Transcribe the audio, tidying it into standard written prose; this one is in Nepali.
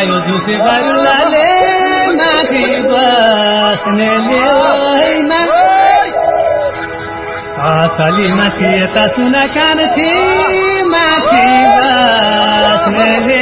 आयो झुसे बरुलाले माथि बस्नेले होइन असली माथि यता सुना कान थिए माथि बस्नेले